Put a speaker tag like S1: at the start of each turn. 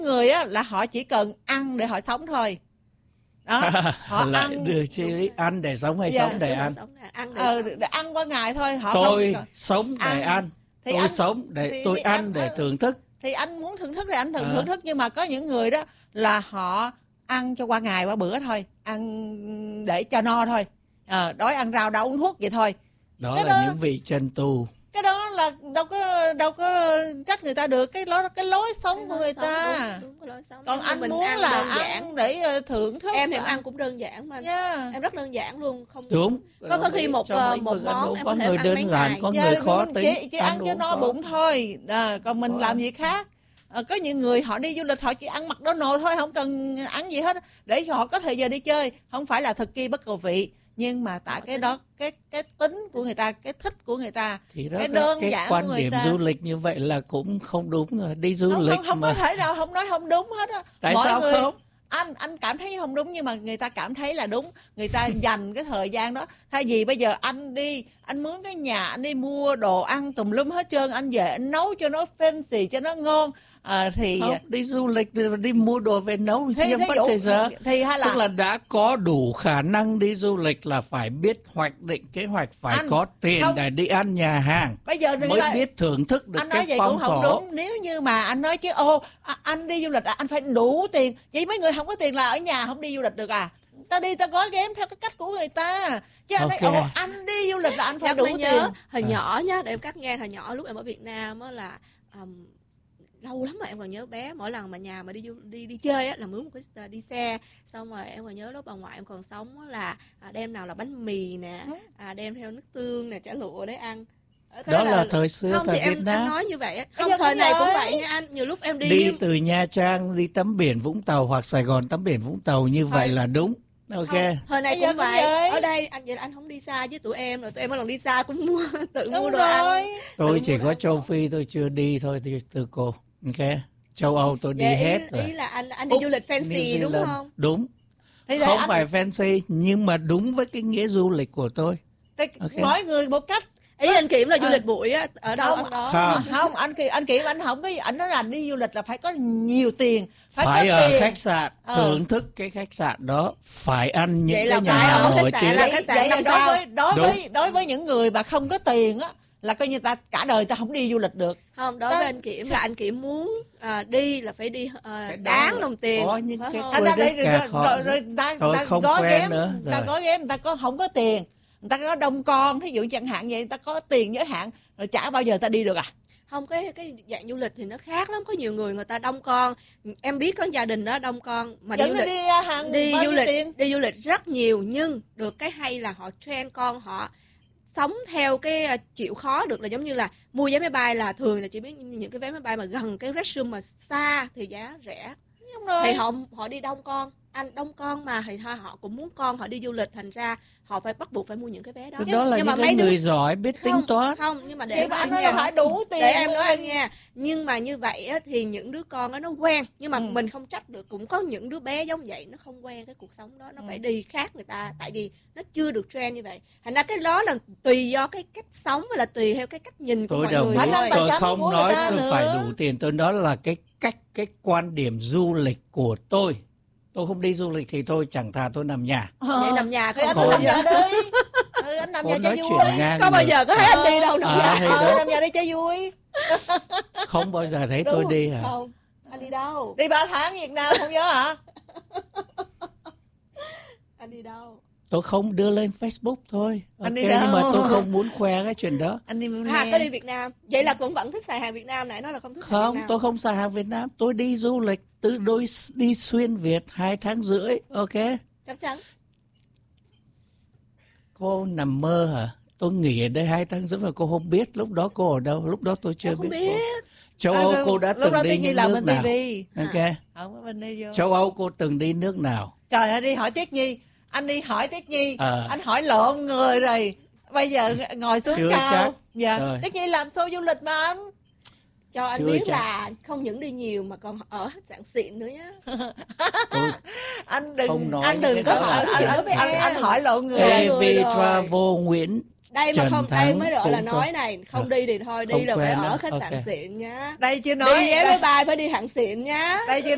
S1: người á là họ chỉ cần ăn để họ sống thôi. Đó, họ
S2: lại
S1: ăn
S2: đưa chi ăn để sống hay
S1: Dạ,
S2: sống để ăn?
S1: để ăn qua ngày thôi. Họ
S2: Tôi
S1: không
S2: sống để ăn,
S1: thì
S2: tôi
S1: anh,
S2: sống để
S1: thì
S2: tôi ăn
S1: anh,
S2: để thưởng thức.
S1: thì anh muốn thưởng thức thì anh thưởng thức, nhưng mà có những người đó là họ ăn cho qua ngày qua bữa thôi, ăn để cho no thôi, đói ăn rau đau uống thuốc vậy thôi.
S2: Đó
S1: Cái
S2: là những vị chân tu.
S1: cái đó là đâu có trách người ta được, cái lối sống của người ta.
S3: Đúng lối sống.
S1: Còn anh muốn là ăn để thưởng thức.
S3: Em ăn cũng đơn giản mà. Em rất đơn giản luôn, không
S2: đúng.
S3: Có khi một món em
S2: có người đơn giản, có người khó tính.
S1: Chỉ ăn cho no bụng thôi. Còn mình làm gì khác. Có những người họ đi du lịch họ chỉ ăn McDonald's thôi, không cần ăn gì hết để họ có thời giờ đi chơi, không phải là thực kỳ bất cầu vị, nhưng mà tại cái đó cái tính của người ta, cái thích của người ta,
S2: thì đó
S1: cái đơn giản
S2: quan
S1: của người
S2: điểm
S1: ta.
S2: Du lịch như vậy là cũng không đúng rồi. Đi du lịch
S1: không
S2: mà
S1: có thể nào không nói không đúng hết á.
S2: Tại
S1: Mọi
S2: sao
S1: người,
S2: không?
S1: Anh cảm thấy không đúng, nhưng mà người ta cảm thấy là đúng. Người ta dành cái thời gian đó. Thay vì bây giờ anh đi, anh mướn cái nhà, anh đi mua đồ ăn tùm lum hết trơn, anh về anh nấu cho nó fancy, cho nó ngon. Thì
S2: không, đi du lịch đi mua đồ về nấu thì mất thời giờ.
S1: Thì hay là
S2: tức là đã có đủ khả năng đi du lịch là phải biết hoạch định kế hoạch, phải có tiền để đi ăn nhà hàng.
S1: Bây giờ
S2: mới biết thưởng thức được cái
S1: vậy
S2: phong
S1: cũng không
S2: thổ.
S1: đúng. Nếu như mà anh nói chứ anh đi du lịch anh phải đủ tiền, vậy mấy người không có tiền là ở nhà không đi du lịch được à? Ta đi ta gói ghém theo cái cách của người ta, chứ anh nói anh đi du lịch là anh phải đủ tiền.
S3: Hồi nhỏ nhá, để em cắt ngang, hồi nhỏ lúc em ở Việt Nam á là lâu lắm mà em còn nhớ bé, mỗi lần mà nhà mà đi chơi á là mướn một cái đi xe, xong rồi em còn nhớ lúc bà ngoại em còn sống á là đem nào là bánh mì nè, đem theo nước tương nè, chả lụa để ăn.
S2: Đó là thời xưa,
S3: không,
S2: thời
S3: thì
S2: Việt Nam.
S3: em nói như vậy á. Không, thời này cũng vậy nha anh. Nhiều lúc em đi
S2: từ Nha Trang đi tắm biển Vũng Tàu hoặc Sài Gòn tắm biển Vũng Tàu như vậy là đúng. Ok.
S3: Không, thời này cũng vậy. Ở đây anh không đi xa với tụi em, rồi tụi em mỗi lần đi xa cũng tự mua đồ ăn.
S2: Tôi chỉ có châu Phi tôi chưa đi thôi, từ cô. Ok. Châu Âu tôi đi hết rồi.
S3: Ý là anh đi du lịch fancy đúng không?
S2: Đúng. Không phải fancy nhưng mà đúng với cái nghĩa du lịch của tôi.
S1: Mỗi người một cách.
S3: Ý anh Kiểm là du lịch bụi á, ở đâu ăn đó.
S1: Không, anh Kiểm anh không có, anh nói là đi du lịch là phải có nhiều tiền,
S2: phải ở khách sạn, thưởng thức cái khách sạn đó, phải ăn những cái nhà hàng nổi tiếng.
S1: Vậy đối với những người mà không có tiền á là coi như ta cả đời ta không đi du lịch được.
S3: Không, đối với anh Kiểm là anh Kiểm muốn đi là phải đi đáng đồng tiền.
S2: Có những cái
S1: rồi ta
S2: không
S1: gói
S2: quen
S1: ghém,
S2: nữa.
S1: Ta gói ghém, ta không có tiền, người ta có đông con, thí dụ chẳng hạn vậy, người ta có tiền giới hạn rồi chả bao giờ ta đi được à?
S3: Không, cái dạng du lịch thì nó khác lắm. Có nhiều người ta đông con, em biết có gia đình đó đông con mà đi du lịch rất nhiều, nhưng được cái hay là họ train con họ sống theo cái chịu khó được, là giống như là mua vé máy bay là thường là chỉ biết những cái vé máy bay mà gần cái restroom mà xa thì giá rẻ. Thì họ đi đông con, anh đông con mà thì thôi họ cũng muốn con họ đi du lịch, thành ra họ phải bắt buộc phải mua những cái vé đó.
S2: Đó là những cái người giỏi biết tính toán.
S3: Không, nhưng mà để
S1: anh nói phải đủ tiền.
S3: Để em nói anh nghe. Nhưng mà như vậy á, thì những đứa con đó nó quen, nhưng mà mình không trách được, cũng có những đứa bé giống vậy nó không quen cái cuộc sống đó, nó phải đi khác người ta, tại vì nó chưa được trend như vậy. Thành ra cái đó là tùy do cái cách sống và là tùy theo cái cách nhìn của mọi người.
S2: Tôi không nói tôi phải đủ tiền, tôi nói là cái quan điểm du lịch của tôi. Tôi không đi du lịch thì tôi chẳng thà tôi nằm nhà.
S3: Vậy nằm nhà
S1: không bao giờ đi. Anh nằm nhà cho vui.
S3: Không bao giờ có thấy anh đi đâu nằm nhà.
S1: Nằm nhà đi cho vui.
S2: Không bao giờ thấy tôi đi hả?
S3: Không. Anh đi đâu?
S1: Đi 3 tháng Việt Nam không nhớ hả?
S3: Anh đi đâu?
S2: Tôi không đưa lên Facebook thôi.
S1: Anh đi đâu?
S2: Nhưng mà tôi không muốn khoe cái chuyện đó.
S1: Anh đi
S3: có đi Việt Nam. Vậy là cũng vẫn thích xài hàng Việt Nam, nãy nói là không thích hàng Việt Nam.
S2: Tôi không xài hàng Việt Nam. Tôi đi du lịch, đi xuyên Việt 2 tháng rưỡi. Ok.
S3: Chắc chắn.
S2: Cô nằm mơ hả? Tôi nghỉ ở đây 2 tháng rưỡi mà cô không biết lúc đó cô ở đâu. Lúc đó tôi chưa biết. Châu Âu cô đã từng đi những nước nào? Ok. Châu Âu cô từng đi nước nào?
S1: Trời ơi, đi hỏi Tiết Nhi. Anh đi hỏi Tiết Nhi, anh hỏi lộn người rồi. Bây giờ ngồi xuống cao. Dạ. Tiết Nhi làm show du lịch mà anh.
S3: Cho anh biết là không những đi nhiều mà còn ở khách sạn xịn nữa nhá.
S1: Anh đừng có hỏi anh hỏi lộn người.
S2: AV Travel Nguyễn
S3: đây mà không, đây mới gọi là nói này, không đi thì thôi, đi là phải ở khách sạn xịn nhá.
S1: Đây chưa nói.
S3: Đi vé máy bay phải đi hạng xịn nhá.
S1: Đây chưa